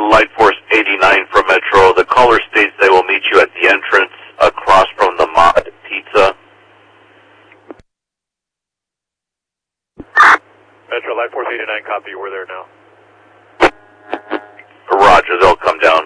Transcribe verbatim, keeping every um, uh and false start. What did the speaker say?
Light Force eighty-nine from Metro. The caller states they will meet you at the entrance across from the Mod Pizza. Metro Light Force eighty-nine, copy. We're there now. Roger, they'll come down.